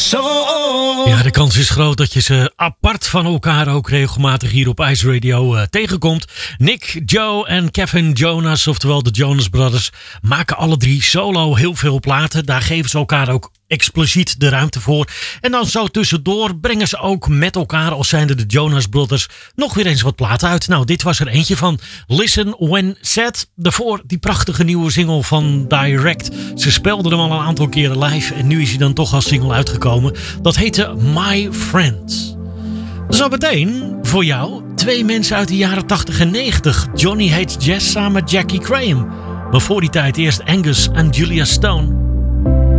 Ja, de kans is groot dat je ze apart van elkaar ook regelmatig hier op Ice Radio tegenkomt. Nick, Joe en Kevin Jonas, oftewel de Jonas Brothers, maken alle drie solo heel veel platen. Daar geven ze elkaar ook expliciet de ruimte voor. En dan zo tussendoor brengen ze ook met elkaar, als zijnde de Jonas Brothers, nog weer eens wat platen uit. Nou, dit was er eentje van Listen When Said. Daarvoor die prachtige nieuwe single van Direct. Ze speelden hem al een aantal keren live en nu is hij dan toch als single uitgekomen. Dat heette My Friend. Zo meteen voor jou 2 mensen uit de jaren 80 en 90. Johnny Hates Jazz samen met Jackie Graham. Maar voor die tijd eerst Angus en Julia Stone.